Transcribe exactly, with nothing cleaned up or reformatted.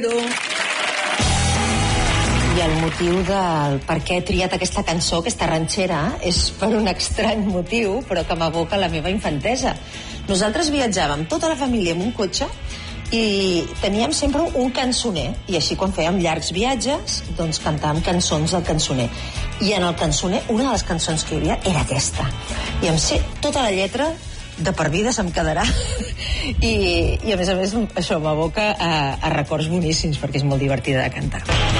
I el motiu del per què he triat aquesta cançó, aquesta ranxera, és per un estrany motiu, però que m'evoca la meva infantesa. Nosaltres viatjàvem tota la família en un cotxe i teníem sempre un cançoner, i així quan fèiem llargs viatges doncs cantàvem cançons del cançoner. I en el cançoner, una de les cançons que hi havia era aquesta. I em sé tota la lletra, de per vida se'm quedarà. I, i a més a més això m'evoca a, a records boníssims, perquè és molt divertida de cantar.